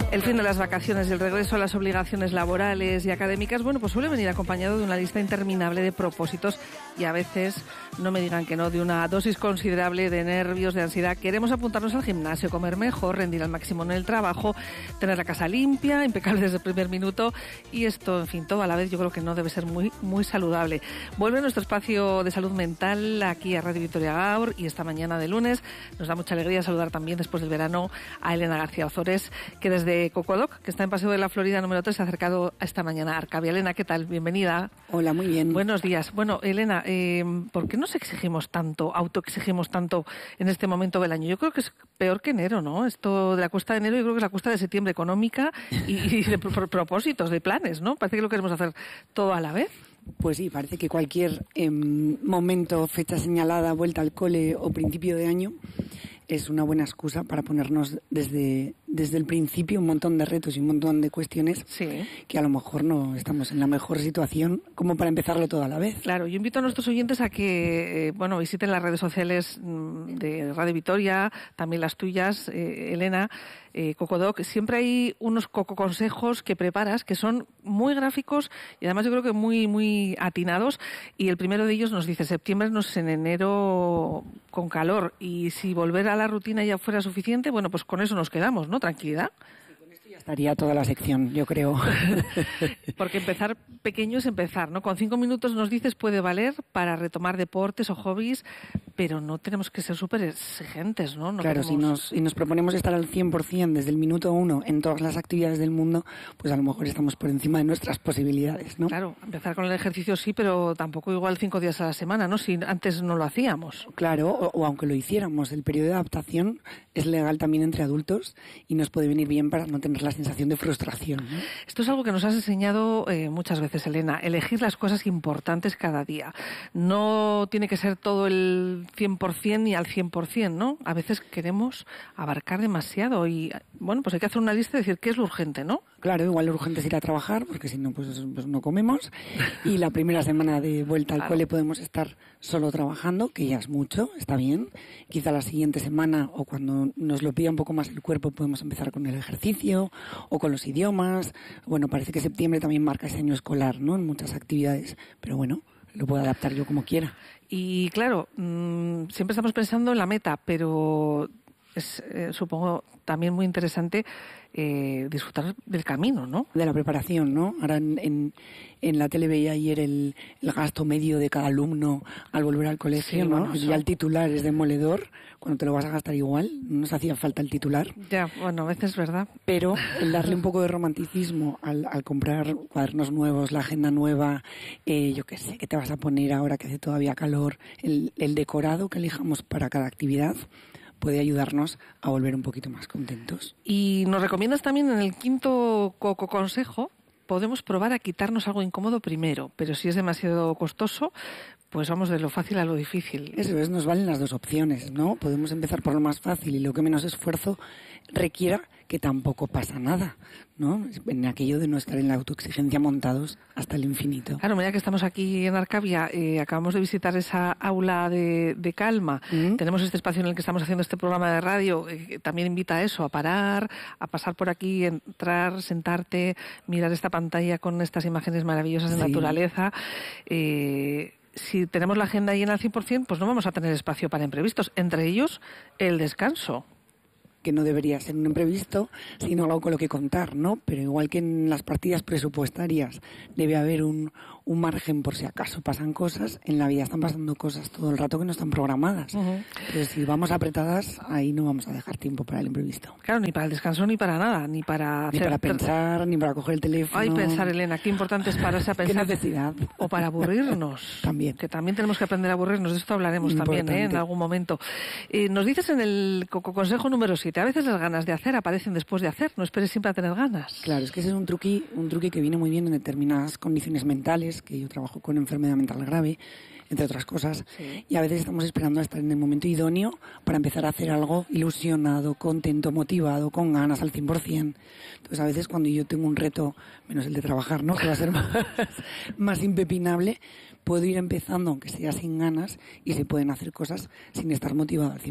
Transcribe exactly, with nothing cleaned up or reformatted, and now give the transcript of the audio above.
El fin de las vacaciones y el regreso a las obligaciones laborales y académicas, bueno, pues suele venir acompañado de una lista interminable de propósitos y a veces, no me digan que no, de una dosis considerable de nervios, de ansiedad. Queremos apuntarnos al gimnasio, comer mejor, rendir al máximo en el trabajo, tener la casa limpia, impecable desde el primer minuto y esto, en fin, todo a la vez yo creo que no debe ser muy, muy saludable. Vuelve nuestro espacio de salud mental aquí a Radio Vitoria Gaur y esta mañana de lunes nos da mucha alegría saludar también después del verano a Elena García Ozores, que desde Cocodoc, que está en Paseo de la Florida número tres, se ha acercado a esta mañana a Arcavia. Elena, ¿qué tal? Bienvenida. Hola, muy bien. Buenos días. Bueno, Elena, eh, ¿por qué nos exigimos tanto, autoexigimos tanto en este momento del año? Yo creo que es peor que enero, ¿no? Esto de la cuesta de enero, yo creo que es la cuesta de septiembre económica y, y de pro- propósitos, de planes, ¿no? Parece que lo queremos hacer todo a la vez. Pues sí, parece que cualquier eh, momento, fecha señalada, vuelta al cole o principio de año es una buena excusa para ponernos desde, desde el principio un montón de retos y un montón de cuestiones sí. que a lo mejor no estamos en la mejor situación como para empezarlo todo a la vez. Claro, yo invito a nuestros oyentes a que, eh, bueno, visiten las redes sociales de Radio Vitoria, también las tuyas, eh, Elena, eh, Cocodoc. Siempre hay unos coco consejos que preparas que son muy gráficos y además yo creo que muy, muy atinados. Y el primero de ellos nos dice, septiembre no es en enero con calor y si volver a la rutina ya fuera suficiente, bueno, pues con eso nos quedamos, ¿no? Tranquilidad. Sí, con esto ya estaría toda la sección, yo creo. Porque empezar pequeño es empezar, ¿no? Con cinco minutos nos dices puede valer para retomar deportes o hobbies, pero no tenemos que ser súper exigentes, ¿no? no claro, queremos... si nos, si nos proponemos estar al cien por ciento desde el minuto uno en todas las actividades del mundo, pues a lo mejor estamos por encima de nuestras posibilidades, ¿no? Claro, empezar con el ejercicio sí, pero tampoco igual cinco días a la semana, ¿no? Si antes no lo hacíamos. Claro, o, o aunque lo hiciéramos, el periodo de adaptación es legal también entre adultos y nos puede venir bien para no tener la sensación de frustración, ¿no? Esto es algo que nos has enseñado eh, muchas veces, Elena, elegir las cosas importantes cada día. No tiene que ser todo el cien por ciento ni al cien por ciento, ¿no? A veces queremos abarcar demasiado y, bueno, pues hay que hacer una lista y decir qué es lo urgente, ¿no? Claro, igual lo urgente es ir a trabajar, porque si no, pues, pues no comemos. Y la primera semana de vuelta al claro. cole podemos estar solo trabajando, que ya es mucho, está bien. Quizá la siguiente semana, o cuando nos lo pida un poco más el cuerpo, podemos empezar con el ejercicio o con los idiomas. Bueno, parece que septiembre también marca ese año escolar, ¿no? En muchas actividades. Pero bueno, lo puedo adaptar yo como quiera. Y claro, mmm, siempre estamos pensando en la meta, pero es, eh, supongo, también muy interesante eh, disfrutar del camino, ¿no? De la preparación, ¿no? Ahora en, en, en la tele veía ayer el, el gasto medio de cada alumno al volver al colegio, sí, ¿no? Bueno, eso... Ya el titular es demoledor, cuando te lo vas a gastar igual, no nos hacía falta el titular. Ya, bueno, a veces es verdad. Pero el darle un poco de romanticismo al, al comprar cuadernos nuevos, la agenda nueva, eh, yo qué sé, que te vas a poner ahora que hace todavía calor, el, el decorado que elijamos para cada actividad, puede ayudarnos a volver un poquito más contentos. Y nos recomiendas también en el quinto coco consejo, podemos probar a quitarnos algo incómodo primero, pero si es demasiado costoso, pues vamos de lo fácil a lo difícil. Eso es, nos valen las dos opciones, ¿no? Podemos empezar por lo más fácil y lo que menos esfuerzo requiera, que tampoco pasa nada, ¿no? En aquello de no estar en la autoexigencia montados hasta el infinito. Claro, mira que estamos aquí en Arcavia, eh, acabamos de visitar esa aula de, de calma, mm. tenemos este espacio en el que estamos haciendo este programa de radio, eh, que también invita a eso, a parar, a pasar por aquí, entrar, sentarte, mirar esta pantalla con estas imágenes maravillosas de sí. naturaleza. Eh, si tenemos la agenda llena al cien por ciento, pues no vamos a tener espacio para imprevistos, entre ellos el descanso. Que no debería ser un imprevisto, sino algo con lo que contar, ¿no? Pero igual que en las partidas presupuestarias debe haber un, un margen por si acaso pasan cosas, en la vida están pasando cosas todo el rato que no están programadas. Uh-huh. Pero si vamos apretadas, ahí no vamos a dejar tiempo para el imprevisto. Claro, ni para el descanso, ni para nada, ni para... Ni hacer... para pensar, ni para coger el teléfono. Ay, pensar, Elena, qué importante es pararse a pensar. ¿Qué necesidad? O para aburrirnos. También. Que también tenemos que aprender a aburrirnos, de esto hablaremos Importante. también, ¿eh? En algún momento. Eh, nos dices en el coco consejo número siete, a veces las ganas de hacer aparecen después de hacer, no esperes siempre a tener ganas. Claro, es que ese es un truqui, un truqui que viene muy bien en determinadas condiciones mentales, que yo trabajo con enfermedad mental grave, entre otras cosas, sí. y a veces estamos esperando a estar en el momento idóneo para empezar a hacer algo ilusionado, contento, motivado, con ganas al cien por ciento. Entonces a veces cuando yo tengo un reto, menos el de trabajar, ¿no?, que va a ser más, más impepinable, puedo ir empezando aunque sea sin ganas y se pueden hacer cosas sin estar motivado al cien por ciento.